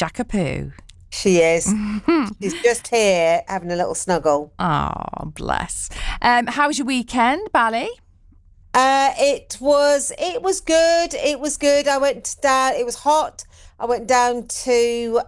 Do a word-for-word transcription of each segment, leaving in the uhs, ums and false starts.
Jackapoo? She is. She's just here having a little snuggle. Oh, bless. Um, how was your weekend, Bally? Uh, it was it was good. It was good. I went down. It was hot. I went down to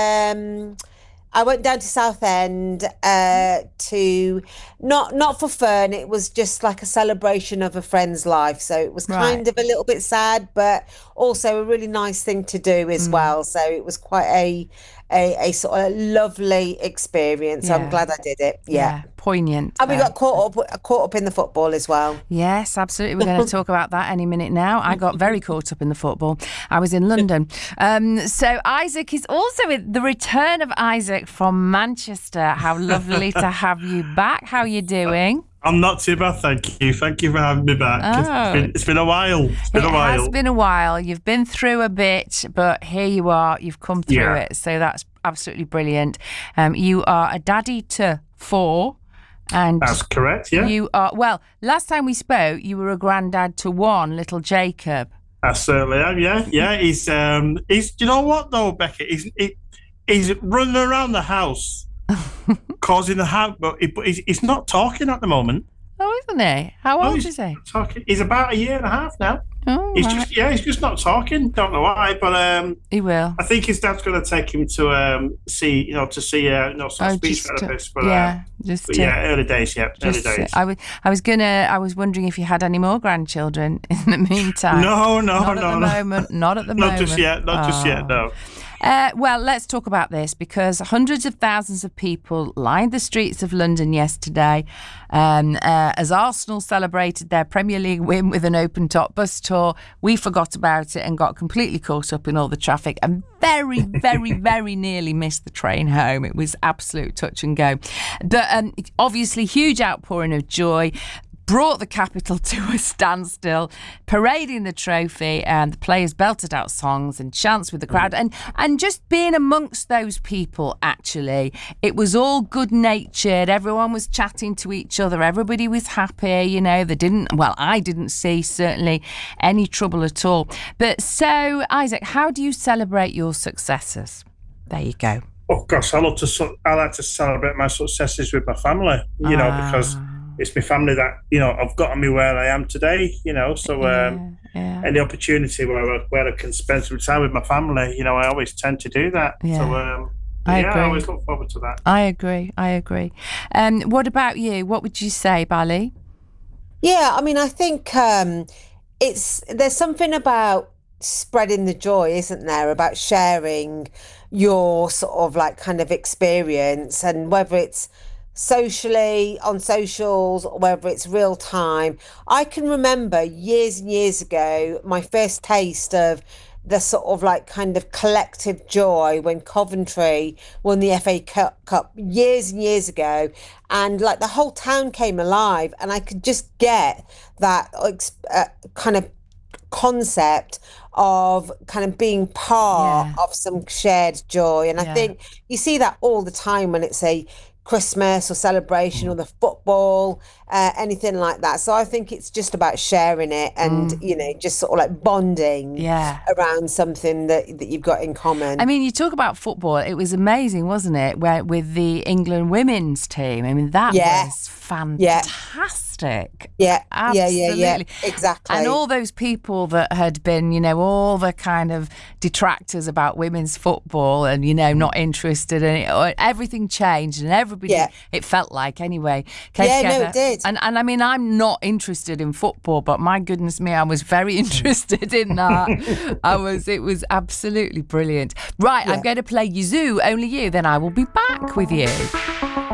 um, I went down to Southend uh, to not not for fun. It was just like a celebration of a friend's life. So it was kind Right. of a little bit sad, but also a really nice thing to do as Mm, well. So it was quite a a, a sort of lovely experience. I'm yeah, glad I did it. Yeah. yeah. Poignant. And we Uh, got caught up caught up in the football as well. yes, absolutely. We're going to talk about that any minute now. I got very caught up in the football. I was in London. Um, so Isaac is also in the return of Isaac from Manchester. How lovely to have you back. How are you doing? I'm not too bad, thank you. Thank you for having me back. It's Oh, been, it's been a while. It's been it a while. has been a while. You've been through a bit, but here you are. You've come through Yeah. it. So that's absolutely brilliant. Um, you are a daddy to four. And That's correct, yeah. you are, well, last time we spoke, you were a granddad to one, little Jacob. I certainly am, yeah. Yeah, he's, um, he's, do you know what though, Becky? He's, he, he's running around the house, causing the house, but, he, but he's, he's not talking at the moment. Oh, isn't he? How No, old he's is he? not talking. He's about a year and a half now. Oh, He's right. just, yeah, he's just not talking. Don't know why, but um, He will. I think his dad's going to take him to um, see, you know, to see, uh, you know, some Oh, speech just to- therapist. But, yeah, uh, just but to- yeah, early days, yeah, early Just, days. I was, I was gonna, I was wondering if you had any more grandchildren in the meantime. No, no, not no, at the no. moment. Not at the Not moment. just yet, not just yet, Oh. no. Uh, well, let's talk about this because hundreds of thousands of people lined the streets of London yesterday um, uh, as Arsenal celebrated their Premier League win with an open-top bus tour. We forgot about it and got completely caught up in all the traffic and very, very, very nearly missed the train home. It was absolute touch and go. But um, obviously, huge outpouring of joy. Brought the capital to a standstill, parading the trophy, and the players belted out songs and chants with the crowd, and and just being amongst those people. Actually, it was all good natured. Everyone was chatting to each other. Everybody was happy. You know, they didn't. Well, I didn't see certainly any trouble at all. But so, Isaac, how do you celebrate your successes? There you go. Oh gosh, I love to. ce- I like to celebrate my successes with my family. You know, because Ah. it's my family that you know have gotten me where I am today. You know, so um, yeah, yeah. any opportunity where I, where I can spend some time with my family, you know, I always tend to do that. Yeah. So um, I yeah, agree. I always look forward to that. I agree. I agree. Um, what about you? What would you say, Bally? Yeah, I mean, I think um, it's there's something about spreading the joy, isn't there? About sharing your sort of like kind of experience, and whether it's socially on socials or whether it's real time. I can remember years and years ago my first taste of the sort of like kind of collective joy when Coventry won the F A Cup, Cup years and years ago, and like the whole town came alive, and I could just get that ex- uh, kind of concept of kind of being part Yeah. of some shared joy. And I Yeah. think you see that all the time when it's a Christmas or celebration or the football, uh, anything like that. So I think it's just about sharing it and, you know, just sort of like bonding Yeah. around something that, that you've got in common. I mean, you talk about football. It was amazing, wasn't it? Where with the England women's team. I mean, that Yeah. was fantastic. yeah, Absolutely. yeah, yeah, yeah, exactly. And all those people that had been, you know, all the kind of detractors about women's football and, you know, not interested in it, or everything changed and everybody, Yeah. it felt like anyway, came Yeah, no, together. it did. And, and I mean, I'm not interested in football, but my goodness me, I was very interested in that. I was, it was absolutely brilliant. Right, I'm Yeah. going to play Yazoo, Only You, then I will be back with you.